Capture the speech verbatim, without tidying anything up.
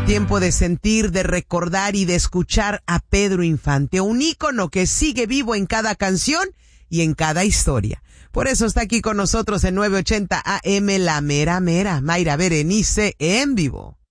Tiempo de sentir, de recordar y de escuchar a Pedro Infante, un ícono que sigue vivo en cada canción y en cada historia. Por eso está aquí con nosotros en nueve ochenta A M La Mera Mera, Mayra Berenice en vivo.